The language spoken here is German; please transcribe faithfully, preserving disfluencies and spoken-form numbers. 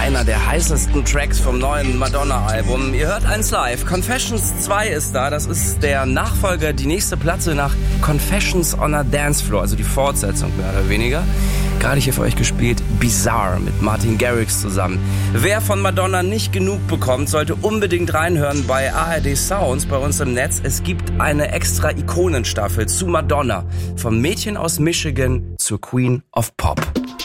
einer der heißesten Tracks vom neuen Madonna-Album. Ihr hört eins live. Confessions zwei ist da. Das ist der Nachfolger, die nächste Platte nach Confessions on a Dance Floor, also die Fortsetzung mehr oder weniger. Gerade hier für euch gespielt Bizarre mit Martin Garrix zusammen. Wer von Madonna nicht genug bekommt, sollte unbedingt reinhören bei A R D Sounds bei uns im Netz. Es gibt eine extra Ikonenstaffel zu Madonna. Vom Mädchen aus Michigan zur Queen of Pop.